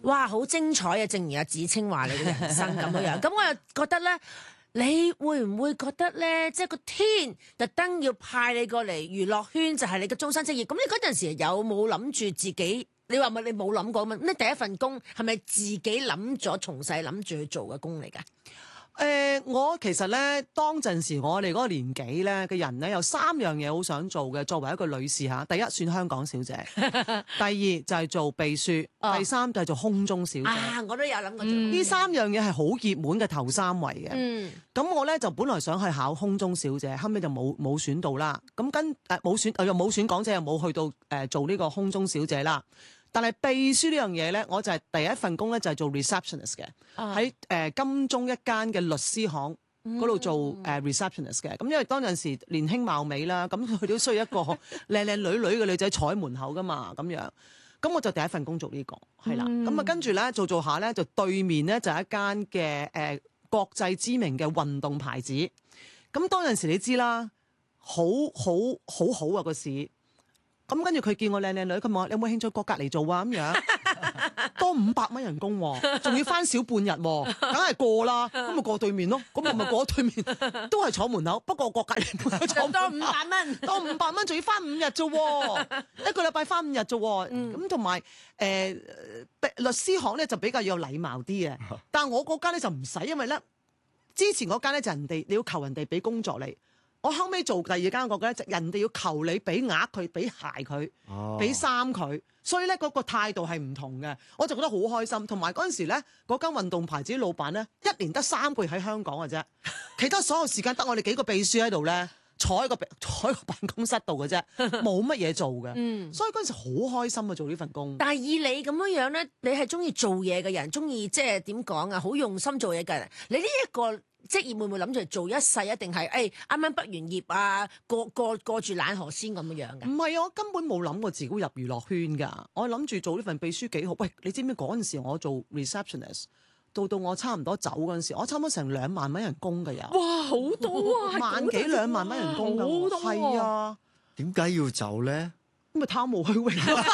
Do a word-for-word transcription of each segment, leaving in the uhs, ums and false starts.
哇，好精彩啊！正如阿芷菁話你嘅人生咁樣樣，咁我又覺得咧，你會唔會覺得咧，即係個天特登要派你過嚟娛樂圈，就係你嘅終身職業？咁你嗰陣時有冇諗住自己？你話咪你冇諗過嘛？咁你第一份工係咪自己諗咗，從細諗住去做嘅工嚟㗎？ 誒、呃，我其實咧，當陣時我哋嗰個年紀咧嘅人咧，有三樣嘢好想做嘅。作為一個女士嚇，第一算香港小姐，第二就係做秘書， 哦、 第三就係做空中小姐。 啊，我都有諗過做。 呢、嗯、三樣嘢係好熱門嘅頭三位嘅。 嗯， 咁我咧就本來想去考空中小姐，後尾就冇冇選到啦。咁跟誒冇選，又冇選港姐，又冇去到誒、呃、做呢個空中小姐啦。但係秘書呢樣嘢咧，我就係第一份工咧就係做 receptionist 嘅，喺誒、呃、金鐘一間嘅律師行嗰度做誒、呃、receptionist 嘅。咁因為當陣時年輕貌美啦，咁佢都需要一個靚靚女女嘅女仔坐喺門口噶嘛，咁樣。咁我就第一份工做呢、這個係啦。咁啊跟住咧做做下咧，就對面咧就係一間嘅誒國際知名嘅運動牌子。咁當陣時你知啦，好好好好啊個市。咁跟住佢見我靚靚女，佢問我你有冇興趣過隔離做啊？咁樣多五百蚊人工喎，仲要翻少半日喎，梗係過啦。咁咪過對面咯，咁我咪過對面，都係坐門口。不過過隔離坐多五百蚊， 多五百蚊，仲要翻五日啫喎，一個禮拜翻五日啫喎。咁同埋誒律師行咧就比較有禮貌啲嘅，但係我嗰間咧就唔使，因為咧之前嗰間咧就人哋你要求人哋俾工作你。我後尾做第二間嗰個咧，就人哋要求你俾額佢，俾鞋佢，俾衫佢，所以咧嗰個態度係唔同嘅，我就覺得好開心。同埋嗰陣時咧，嗰間運動牌子老闆咧，一年得三個月喺香港嘅啫，其他所有時間得我哋幾個秘書喺度咧，坐喺個坐喺個辦公室度嘅啫，冇乜嘢做嘅。嗯，所以嗰陣時好開心啊，做呢份工。 但係以你咁樣樣咧，你係中意做嘢嘅人，中意即係點講啊？好用心做嘢嘅人，你呢一個職業會唔會諗住做一世，一定係誒啱啱畢完業啊，過過過住冷河先咁樣樣嘅？ 唔係啊，我根本冇諗過自己入娛樂圈㗎。我諗住做呢份秘書幾好。喂，你知唔知嗰陣時我做 receptionist， 到到我差唔多走嗰陣時，我差唔多成兩萬蚊人工㗎有。 哇，好多啊！ 萬幾兩萬蚊人工㗎， 好多係啊。 點解要走咧？ 咁咪貪慕虛榮咯。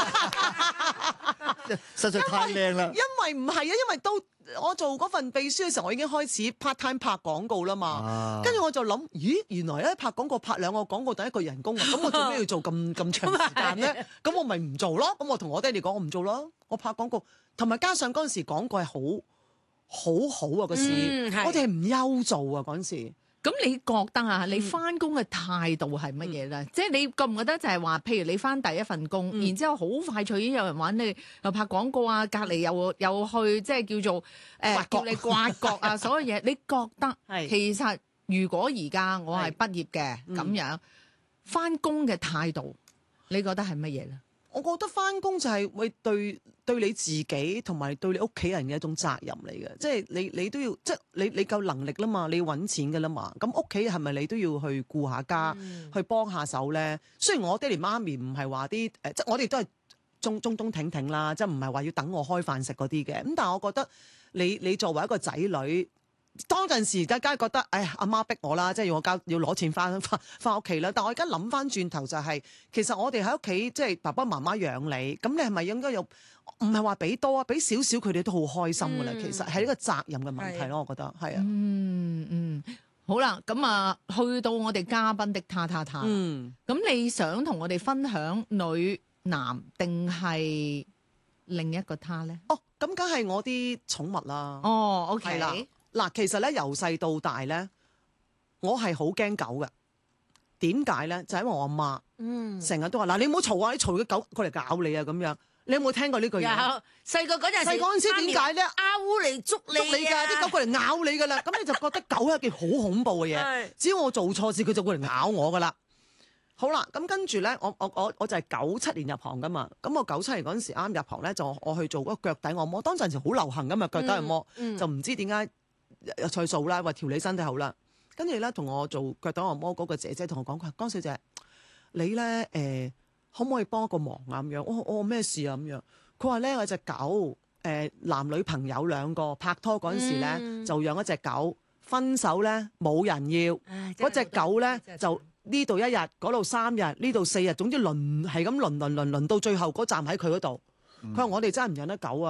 實在太靚啦！ 因為唔係啊，因為都我做嗰份秘書嘅時候，我已經開始 part time 拍廣告啦嘛。跟住、啊、我就諗，咦，原來咧拍廣告拍兩個廣告等一個人工啊！咁我做咩要做咁咁長時間咧？咁我咪唔做咯。咁我同我爹哋講，我唔做咯。我拍廣告，同埋加上嗰陣時廣告係好好好啊個市，嗯、我哋係唔憂做啊嗰陣時。 咁你覺得啊，你翻工嘅態度係乜嘢咧？嗯、即係你覺唔覺得就係話，譬如你翻第一份工，嗯、然之後好快脆已經有人揾你，又拍廣告啊，隔離又又去即係叫做誒、呃、叫你刮角啊，所有嘢，你覺得其實如果而家我係畢業嘅咁樣翻工嘅態度，你覺得係乜嘢咧？ 我覺得翻工就係會對對你自己同埋對你屋企人嘅一種責任嚟嘅，即係你你都要即係你你夠能力啦嘛，你要揾錢㗎啦嘛，咁屋企係咪你都要去顧下家，嗯、去幫下手咧？雖然我爹哋媽咪唔係話啲誒，即係我哋都係中中東挺挺啦，即係唔係話要等我開飯食嗰啲嘅，咁但係我覺得你你作為一個仔女。當陣時，梗係覺得，哎呀，阿媽逼我啦，即係要我交要攞錢翻翻翻屋企啦。但我而家諗翻轉頭就係、是，其實我哋喺屋企即係爸爸媽媽養你，咁你係咪應該有？唔係話俾多啊，俾少少佢哋都好開心噶啦。嗯、其實係一個責任嘅問題咯，我覺得係啊。 嗯嗯，好啦，咁啊，去到我哋嘉賓的他他他，嗯，咁你想同我哋分享女男定係另一個他咧？ 哦，咁梗係我啲寵物啦。 哦，OK 啦。嗱，其實咧由細到大咧，我係好驚狗嘅。點解咧？就係、因為我阿媽，嗯，成日都話嗱，你唔好嘈啊！你嘈嘅狗過嚟搞你啊！咁樣，你有冇聽過呢句嘢？ 有，細個嗰陣時， 細個嗰陣時點解咧？ 阿烏嚟捉你捉你㗎，啲狗過嚟咬你㗎啦！咁你就覺得狗係一件好恐怖嘅嘢。只要我做錯事，佢就過嚟咬我㗎啦。好啦，咁跟住咧，我我我我就係九七年入行㗎嘛。咁我九七年嗰陣時啱入行咧，就我去做嗰個腳底按摩。當陣時好流行㗎嘛，腳底按摩，嗯嗯、就唔知點解。有菜數啦，話調理身體好啦，跟住咧同我做腳底按摩嗰個姐姐同我講，佢話江小姐，你咧誒、呃、可唔可以幫一個忙啊？咁樣，我我咩事啊？咁樣，佢話咧有隻狗誒、呃、男女朋友兩個拍拖嗰陣時咧，嗯、就養一隻狗，分手咧冇人要，嗰隻狗咧就呢度一日，嗰度三日，呢度四日，總之輪係咁輪輪輪輪到最後嗰站喺佢嗰度。佢話、嗯、我哋真係唔養得狗啊！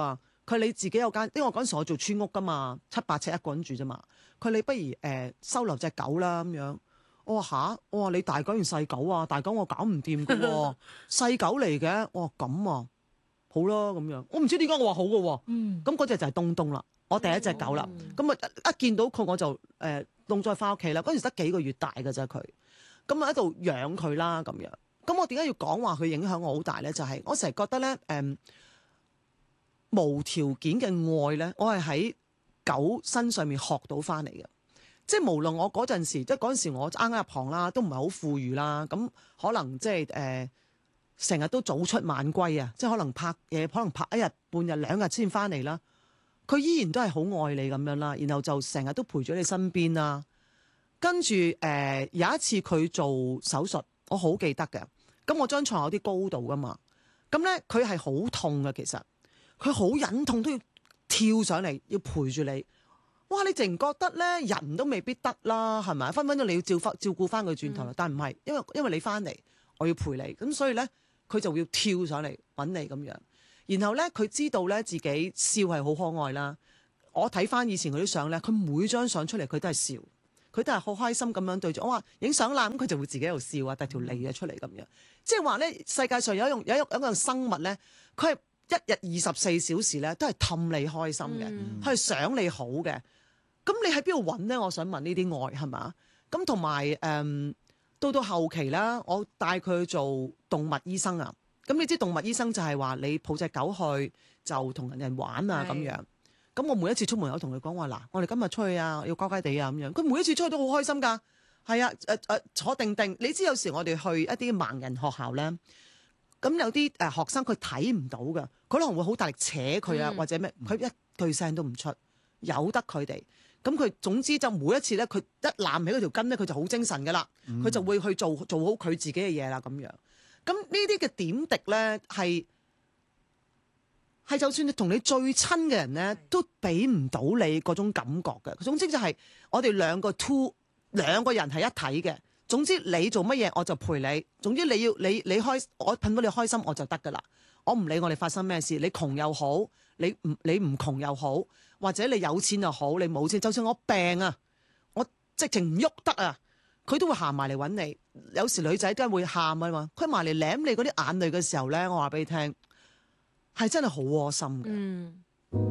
佢你自己有間，因為我嗰陣時我做村屋噶嘛，七八尺一個人住啫嘛。佢你不如誒、呃、收留隻狗啦咁樣。我話吓，我話你大狗定細狗啊？大狗我搞唔掂㗎喎，細狗嚟嘅。我話咁啊，好啦咁樣。我唔知點解我話好嘅喎。咁嗰隻就係東東啦，我第一隻狗啦。咁啊、嗯、一見到佢我就誒弄咗翻屋企啦。嗰陣時得幾個月大嘅啫佢，咁啊喺度養佢啦咁樣。咁我點解要講話佢影響我好大咧？就係、是、我成日覺得咧誒。嗯無條件嘅愛咧，我係喺狗身上面學到翻嚟嘅。即係無論我嗰陣時，即係嗰陣時我啱啱入行啦，都唔係好富裕啦。咁可能即係誒，成、呃、日都早出晚歸啊！即係可能拍嘢，可能拍一日半日兩日先翻嚟啦。佢依然都係好愛你咁樣啦，然後就成日都陪咗你身邊啦。跟住誒、呃、有一次佢做手術，我好記得嘅。咁我張床有啲高度噶嘛，咁咧佢係好痛嘅其實。佢好忍痛都要跳上嚟，要陪住你。哇！你淨覺得咧，人都未必得啦，係咪？分分鐘你要照翻照顧翻佢轉頭啦。嗯、但唔係，因為因為你翻嚟，我要陪你，咁所以咧，佢就要跳上嚟揾你咁樣。然後咧，佢知道咧自己笑係好可愛啦。我睇翻以前嗰啲相咧，佢每張相出嚟佢都係笑，佢都係好開心咁樣對住我話影相啦，咁佢就會自己喺度笑啊，遞條脷啊出嚟咁樣。即係話咧，世界上有一種有一有一樣生物咧，佢係。一日二十四小時咧，都係氹你開心嘅，係、嗯、想你好嘅。咁你喺邊度揾咧？我想問呢啲愛係嘛？咁同埋誒，到到後期啦，我帶佢去做動物醫生啊。咁你知動物醫生就係話你抱隻狗去就同人哋玩啊咁樣。咁我每一次出門口同佢講話嗱，我哋今日出去啊，要乖乖地啊咁樣。佢每一次出去都好開心㗎。係啊，誒、呃、誒、呃、坐定定。你知有時我哋去一啲盲人學校咧。咁有啲誒學生佢睇唔到嘅，佢可能會好大力扯佢啊，嗯、或者咩，佢一句聲都唔出，由得佢哋。咁佢總之就每一次咧，佢一攬起嗰條筋咧，佢就好精神噶啦，佢、嗯、就會去做做好佢自己嘅嘢啦咁樣。咁呢啲嘅點滴咧，係係就算你同你最親嘅人咧，都俾唔到你嗰種感覺嘅。總之就係我哋兩個 two 兩個人係一體嘅。總之你做乜嘢我就陪你，總之你要你你開我氹到你開心我就得噶啦，我唔理我哋發生咩事，你窮又好，你唔你唔窮又好，或者你有錢又好，你冇錢，就算我病啊，我直情唔喐得啊，佢都會行埋嚟揾你。有時女仔都係會喊啊嘛，佢埋嚟舐你嗰啲眼淚嘅時候咧，我話俾你聽，係真係好窩心嘅。嗯